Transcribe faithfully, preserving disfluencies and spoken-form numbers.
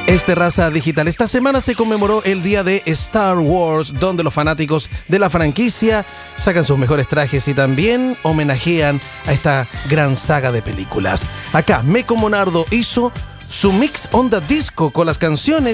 Este Raza Digital. Esta semana se conmemoró el día de Star Wars, donde los fanáticos de la franquicia sacan sus mejores trajes y también homenajean a esta gran saga de películas. Acá, Meco Monardo hizo su mix onda disco con las canciones